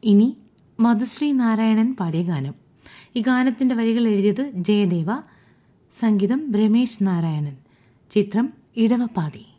ഇനി മധുശ്രീ നാരായണൻ പാടിയ ഗാനം. ഈ ഗാനത്തിന്റെ വരികൾ എഴുതിയത് ജയദേവ, സംഗീതം രമേശ് നാരായണൻ. ചിത്രം ഇടവപ്പാതി.